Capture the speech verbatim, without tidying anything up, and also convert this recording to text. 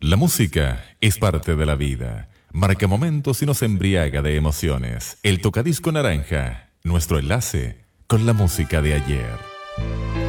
La música es parte de la vida. Marca momentos y nos embriaga de emociones. El tocadisco naranja, nuestro enlace con la música de ayer.